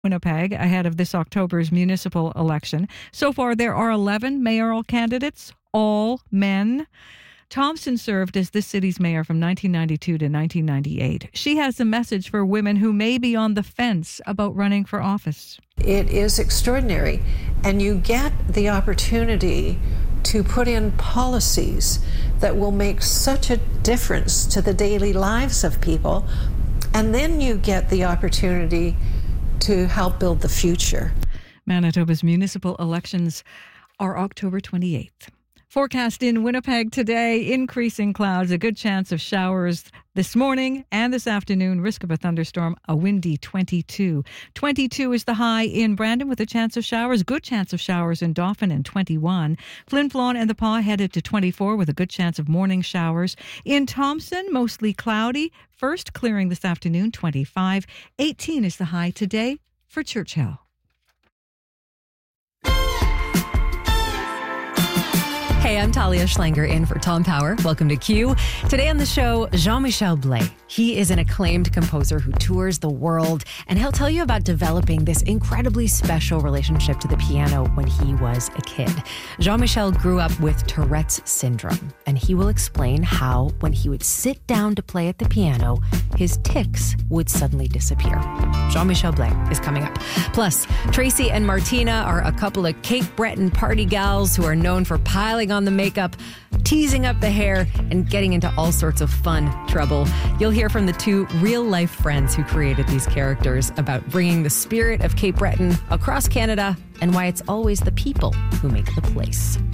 Winnipeg ahead of this October's municipal election. So far, there are 11 mayoral candidates, all men. Thompson served as this city's mayor from 1992 to 1998. She has a message for women who may be on the fence about running for office. It is extraordinary, and you get the opportunity to put in policies that will make such a difference to the daily lives of people, and then you get the opportunity to help build the future. Manitoba's municipal elections are October 28th. Forecast in Winnipeg today, increasing clouds, a good chance of showers this morning and this afternoon, risk of a thunderstorm, a windy 22. 22 is the high in Brandon with a chance of showers, good chance of showers in Dauphin, and 21. Flin Flon and the Pas headed to 24 with a good chance of morning showers. In Thompson, mostly cloudy, first clearing this afternoon, 25. 18 is the high today for Churchill. Hey, I'm Talia Schlanger in for Tom Power. Welcome to Q. Today on the show, Jean-Michel Blais. He is an acclaimed composer who tours the world, and he'll tell you about developing this incredibly special relationship to the piano when he was a kid. Jean-Michel grew up with Tourette's syndrome, and he will explain how, when he would sit down to play at the piano, his tics would suddenly disappear. Jean-Michel Blais is coming up. Plus, Tracy and Martina are a couple of Cape Breton party gals who are known for piling on the makeup, teasing up the hair, and getting into all sorts of fun trouble. You'll hear from the two real-life friends who created these characters about bringing the spirit of Cape Breton across Canada and why it's always the people who make the place.